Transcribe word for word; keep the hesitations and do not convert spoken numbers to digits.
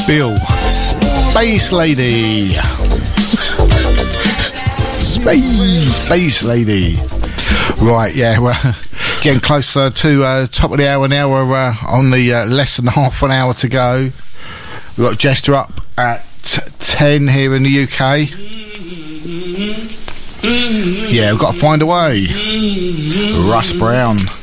Bill, Space Lady. Space, Space Lady. Right, yeah, well, getting closer to uh, top of the hour now. We're uh, on the uh, less than half an hour to go. We've got Jester up at ten here in the U K. Yeah, we've got to find a way. Russ Brown.